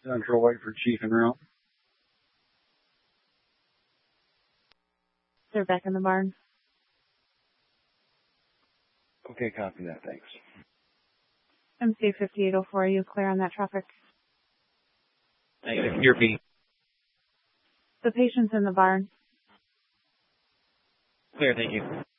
Central, wait for Chief en route. They're back in the barn. Okay, copy that, thanks. MC 5804, are you clear on that traffic? Negative, your B. The patient's in the barn. Clear, thank you.